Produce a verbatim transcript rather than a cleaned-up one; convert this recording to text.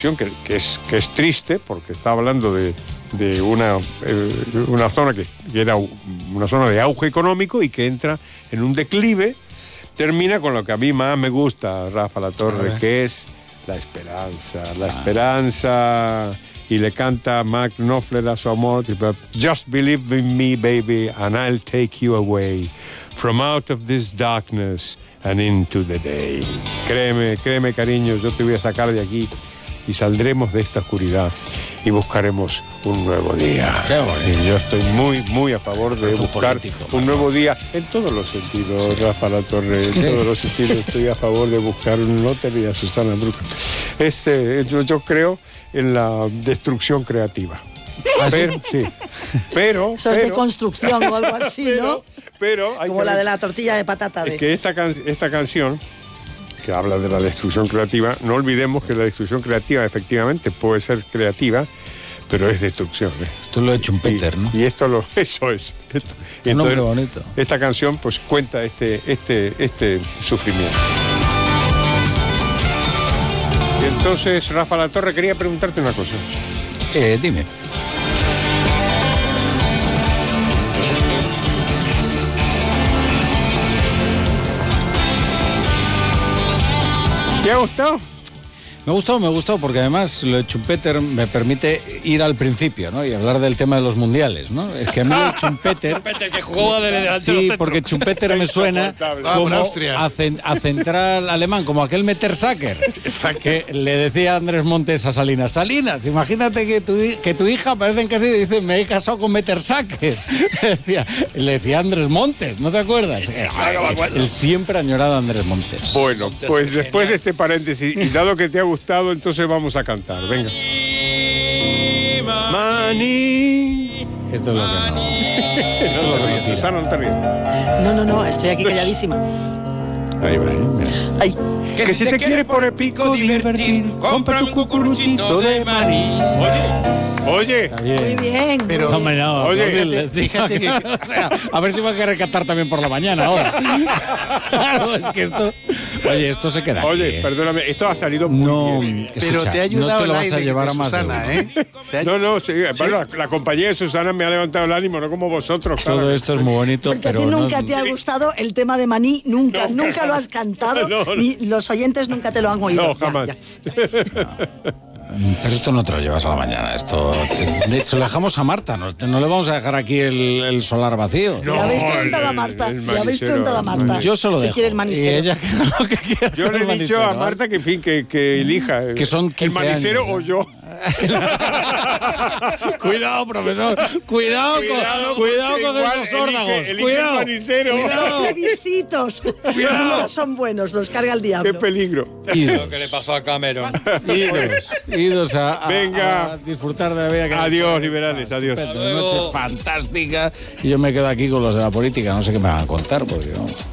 Que, que, es, que es triste porque está hablando de, de una, eh, una zona que, que era una zona de auge económico y que entra en un declive. Termina con lo que a mí más me gusta, Rafa Latorre, que es la esperanza, la ah. esperanza, y le canta Mark Knopfler a su amor, just believe in me, baby, and I'll take you away from out of this darkness and into the day. Créeme, créeme, cariño, yo te voy a sacar de aquí y saldremos de esta oscuridad y buscaremos un nuevo día. Qué bonito. Y yo estoy muy, muy a favor de buscar político, un nuevo día en todos los sentidos, sí. Rafa Latorre, en sí. todos los sentidos estoy a favor de buscar un hotel y a Susana Bruca. Este, yo, yo creo en la destrucción creativa. ¿Ah, pero, sí? sí. Pero... Eso es pero, de construcción o algo así, pero, ¿no? Pero... Hay Como que la ver, de la tortilla de patata. De... Es que esta, can, esta canción... que habla de la destrucción creativa, no olvidemos que la destrucción creativa efectivamente puede ser creativa, pero es destrucción. ¿eh? Esto lo ha hecho un Peter, y, ¿no? Y esto lo, eso es. Esto, un nombre bonito. Esta canción pues cuenta este, este, este sufrimiento. Y entonces, Rafa Latorre, quería preguntarte una cosa. Eh, dime. ¿Te ha gustado? Me ha gustado, me ha gustado, porque además lo de Schumpeter me permite ir al principio, ¿no? Y hablar del tema de los mundiales, ¿no? Es que a mí el Schumpeter... Schumpeter, que jugó de delante. Sí, porque Schumpeter me suena como a, cen, a central alemán, como aquel Mertesacker, que le decía a Andrés Montes a Salinas, Salinas, imagínate que tu, que tu hija parece en casa y dice, me he casado con Mertesacker. Le decía, le decía Andrés Montes, ¿no te acuerdas? El siempre añorado Andrés Montes. Bueno, pues después de este paréntesis, y dado que te ha gustado, entonces vamos a cantar. Venga. Mani. Esto es lo que no. Esto no te ríes, Susana, no te ríes. No, no, no, estoy aquí calladísima. Ahí va, ¿eh? Mira. Ay. Que, que si te, te quiere por el pico divertir, compra un cucuruchito de maní. Oye, oye. Está bien. Muy bien. Pero, no, me no, oye, no, fíjate, fíjate que, o sea, a ver si va a querer cantar también por la mañana ahora. Claro, es que esto... Oye, esto se queda Oye, aquí, ¿eh? perdóname, esto ha salido muy no, bien. Escucha, pero te ha ayudado no te lo el vas a aire llevar de a más Susana, de ¿eh? ¿Te No, no, sí, ¿Sí? Bueno, la, la compañía de Susana me ha levantado el ánimo, no como vosotros. Todo claro. esto es muy bonito, Porque pero a ti nunca no, te ha gustado el tema de Maní, nunca, no, nunca lo has cantado, no, no. ni los oyentes nunca te lo han oído. No, jamás. Ya, ya. Pero esto no te lo llevas a la mañana, esto se lo dejamos a Marta, no, no le vamos a dejar aquí el, el solar vacío. No, le habéis preguntado a Marta, el, el le habéis preguntado a Marta. Yo se lo si dejo. quiere el manicero. Y ella que haga lo que quiera. Yo le he dicho a Marta que, en fin, que, que elija. Que son el manicero años, o yo. Cuidado, profesor. Cuidado, cuidado con, cuidado con igual esos órdagos. Elige, elige cuidado. el manicero. Los plebiscitos. Nunca son buenos, los carga el diablo. Qué peligro. Lo que le pasó a Cameron. Idos, idos a, a, Venga. a disfrutar de la vida. Que Adiós, liberales, adiós. Una noche fantástica. Y yo me quedo aquí con los de la política. No sé qué me van a contar, porque... ¿no?